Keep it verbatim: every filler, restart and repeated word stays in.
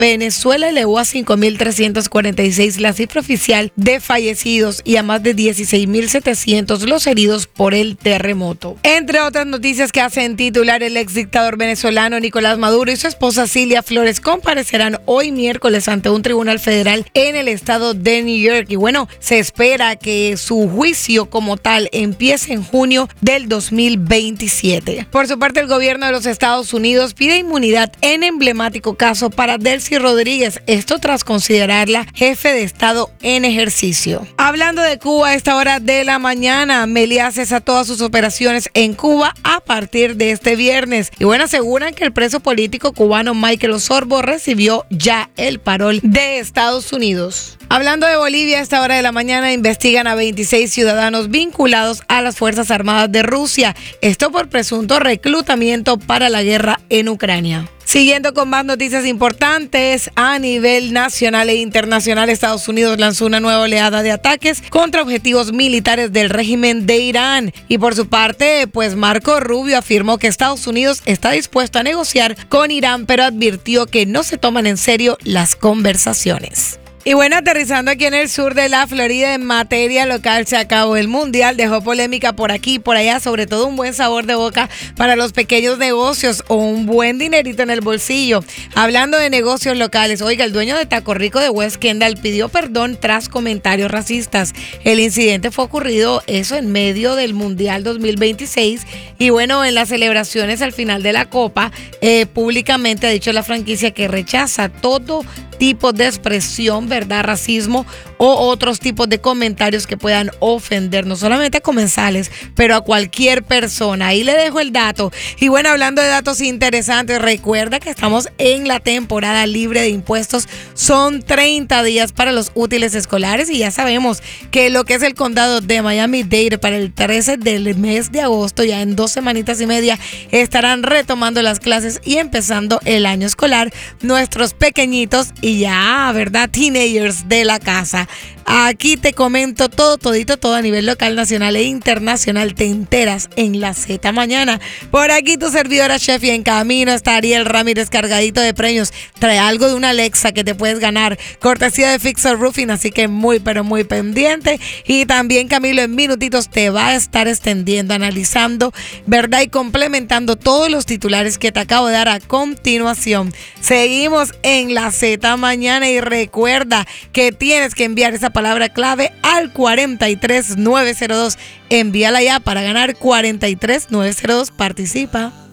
Venezuela elevó a cinco mil trescientos cuarenta y seis la cifra oficial de fallecidos y a más de dieciséis mil setecientos los heridos por el terremoto. Entre otras noticias que hacen titular, el exdictador venezolano Nicolás Maduro y su esposa Cilia Flores comparecerán hoy miércoles ante un tribunal federal en el estado de New York. Y bueno, se espera que su juicio como tal empiece en junio del dos mil veintisiete. Por su parte, el gobierno de los Estados Unidos pide inmunidad en emblemático caso para Delcy Rodríguez, esto tras considerarla jefe de Estado en ejercicio. Hablando de Cuba, a esta hora de la mañana, Meliá cesa todas sus operaciones en Cuba a partir de este viernes. Y bueno, aseguran que el preso político cubano Michael Osorbo recibió ya el parol de Estados Unidos. Hablando de Bolivia, a esta hora de la mañana investigan a veintiséis ciudadanos vinculados a las Fuerzas Armadas de Rusia, esto por presunto reclutamiento para la guerra en Ucrania. Siguiendo con más noticias importantes, a nivel nacional e internacional, Estados Unidos lanzó una nueva oleada de ataques contra objetivos militares del régimen de Irán. Y por su parte, pues Marco Rubio afirmó que Estados Unidos está dispuesto a negociar con Irán, pero advirtió que no se toman en serio las conversaciones. Y bueno, aterrizando aquí en el sur de la Florida, en materia local, se acabó el Mundial, dejó polémica por aquí y por allá, sobre todo un buen sabor de boca para los pequeños negocios o un buen dinerito en el bolsillo. Hablando de negocios locales, oiga, el dueño de Taco Rico de West Kendall pidió perdón tras comentarios racistas. El incidente fue ocurrido, eso en medio del Mundial dos mil veintiséis, y bueno, en las celebraciones al final de la Copa, eh, públicamente ha dicho la franquicia que rechaza todo tipo de expresión, ¿verdad? Racismo o otros tipos de comentarios que puedan ofender no solamente a comensales, pero a cualquier persona. Ahí le dejo el dato. Y bueno, hablando de datos interesantes, recuerda que estamos en la temporada libre de impuestos. Son treinta días para los útiles escolares y ya sabemos que lo que es el condado de Miami-Dade para el trece del mes de agosto, ya en dos semanitas y media, estarán retomando las clases y empezando el año escolar. Nuestros pequeñitos y ya, ¿verdad? Teenagers de la casa. Aquí te comento todo, todito, todo a nivel local, nacional e internacional. Te enteras en la Z Mañana. Por aquí tu servidora chef, y en camino está Ariel Ramírez cargadito de premios. Trae algo de una Alexa que te puedes ganar, cortesía de Fixer Roofing, así que muy pero muy pendiente. Y también Camilo en minutitos te va a estar extendiendo, analizando, ¿verdad? Y complementando todos los titulares que te acabo de dar a continuación. Seguimos en la Z Mañana y recuerda que tienes que enviar esa palabra clave al cuarenta y tres nueve cero dos. Envíala ya para ganar cuarenta y tres nueve cero dos. Participa.